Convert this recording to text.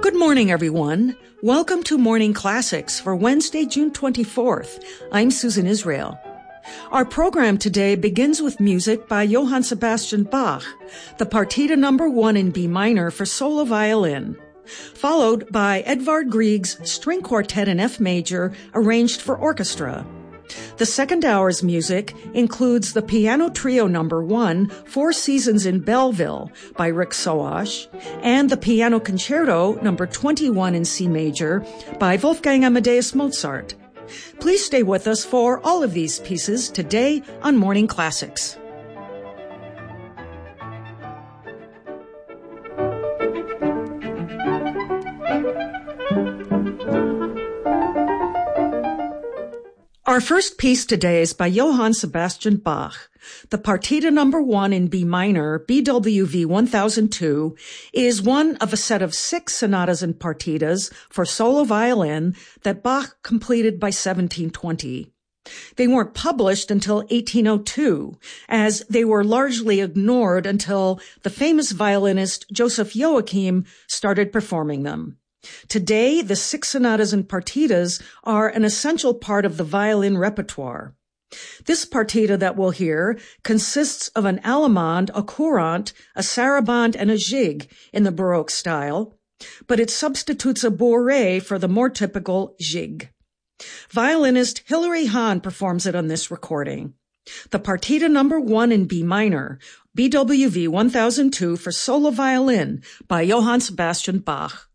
Good morning, everyone. Welcome to Morning Classics for Wednesday, June 24th. I'm Susan Israel. Our program today begins with music by Johann Sebastian Bach, the Partita No. 1 in B minor for solo violin, followed by Edvard Grieg's String Quartet in F major arranged for orchestra. The second hour's music includes the Piano Trio No. 1, Four Seasons in Belleville by Rick Soash, and the Piano Concerto No. 21 in C major by Wolfgang Amadeus Mozart. Please stay with us for all of these pieces today on Morning Classics. Our first piece today is by Johann Sebastian Bach. The Partita No. 1 in B minor, BWV 1002, is one of a set of 6 sonatas and partitas for solo violin that Bach completed by 1720. They weren't published until 1802, as they were largely ignored until the famous violinist Joseph Joachim started performing them. Today, the 6 sonatas and partitas are an essential part of the violin repertoire. This partita that we'll hear consists of an allemande, a courante, a sarabande, and a gigue in the Baroque style, but it substitutes a bourrée for the more typical gigue. Violinist Hilary Hahn performs it on this recording. The Partita No. 1 in B minor, BWV 1002 for solo violin by Johann Sebastian Bach.